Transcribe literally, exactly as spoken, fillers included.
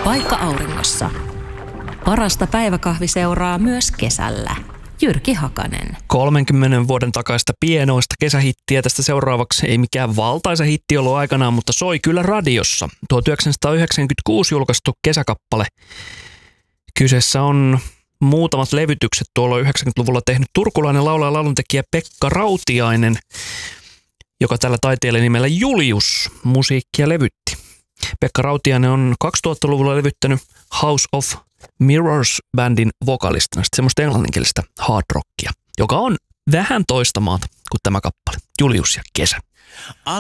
Paikka auringossa. Parasta päiväkahviseuraa myös kesällä. Jyrki Hakanen. kolmenkymmenen vuoden takaista pienoista kesähittiä tästä seuraavaksi. Ei mikään valtaisa hitti ollut aikanaan, mutta soi kyllä radiossa. tuhatyhdeksänsataayhdeksänkymmentäkuusi julkaistu kesäkappale. Kyseessä on muutamat levytykset tuolla yhdeksänkymmentäluvulla tehnyt turkulainen laulaja lauluntekijä Pekka Rautiainen, joka tällä taiteella nimellä Julius musiikkia levytti. Pekka Rautiainen on kaksituhattaluvulla levyttänyt House of Mirrors-bändin vokalistina, semmoista englanninkielistä hard rockia, joka on vähän toista maata kuin tämä kappale, Julius ja kesä.